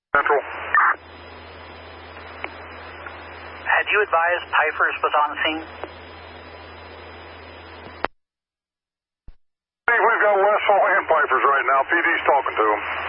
Central. Had you advised Pfeiffer's was on scene? We've got Westfall and Pfeiffer's right now. PD's talking to them.